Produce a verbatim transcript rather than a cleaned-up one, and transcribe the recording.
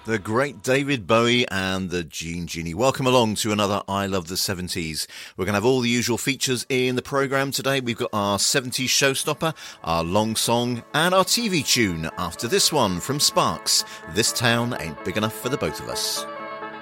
The great David Bowie and the Gene Genie. Welcome along to another I Love the seventies. We're going to have all the usual features in the programme today. We've got our seventies showstopper, our long song, and our T V tune after this one from Sparks. This town ain't big enough for the both of us.